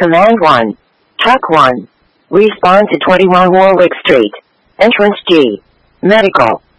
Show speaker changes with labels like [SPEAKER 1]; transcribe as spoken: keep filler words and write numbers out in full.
[SPEAKER 1] Command one. Truck one. Respond to twenty-one Warwick Street. Entrance G. Medical.